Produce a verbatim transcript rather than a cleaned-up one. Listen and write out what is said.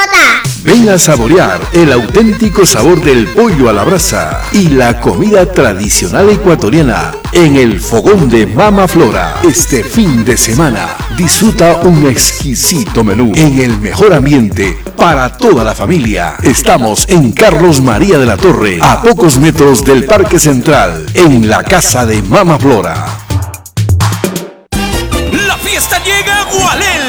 mascota. Ven a saborear el auténtico sabor del pollo a la brasa y la comida tradicional ecuatoriana en el fogón de Mama Flora. Este fin de semana disfruta un exquisito menú en el mejor ambiente para toda la familia. Estamos en Carlos María de la Torre, a pocos metros del Parque Central, en la casa de Mama Flora. La fiesta llega a Gualel.